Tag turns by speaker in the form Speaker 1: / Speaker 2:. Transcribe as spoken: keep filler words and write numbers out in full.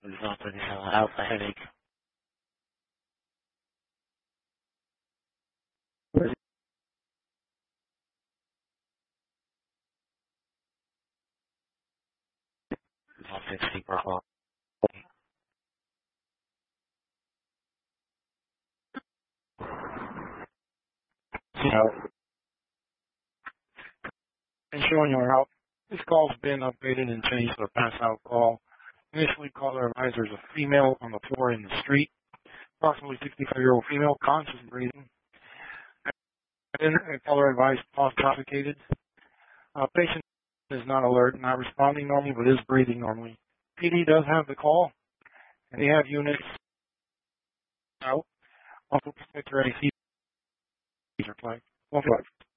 Speaker 1: Result thirty-seven alpha headache. Result sixty purple.
Speaker 2: No. Ensuring your help. This call's been updated and changed to a pass-out call. Initially, caller advisor is a female on the floor in the street, approximately sixty-five-year-old female, conscious and breathing. Then caller advised pulse complicated. Uh, patient is not alert, not responding normally, but is breathing normally. P D does have the call, and they have units out. Also, protect your A C. One flight.